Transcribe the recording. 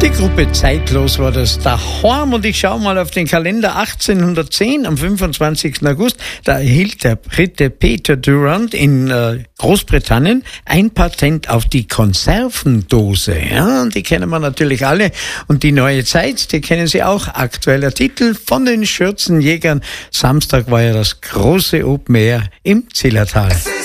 Die Gruppe Zeitlos war das daheim und ich schaue mal auf den Kalender 1810 am 25. August. Da erhielt der Brite Peter Durrant in Großbritannien ein Patent auf die Konservendose. Ja, und die kennen wir natürlich alle. Und die Neue Zeit, die kennen Sie auch. Aktueller Titel von den Schürzenjägern. Samstag war ja das große Open Air im Zillertal.